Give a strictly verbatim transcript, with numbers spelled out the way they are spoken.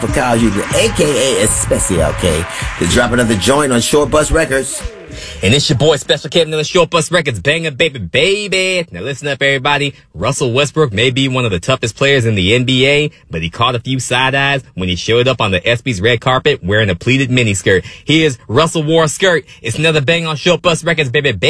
for Kyle Junior, aka Especial K, to drop another joint on Short Bus Records. And it's your boy Special K on the Short Bus Records, banger baby baby. Now listen up everybody, Russell Westbrook may be one of the toughest players in the N B A, but he caught a few side eyes when he showed up on the E S P Y's red carpet wearing a pleated miniskirt. Here's Russell wore a skirt. It's another bang on Short Bus Records, baby baby.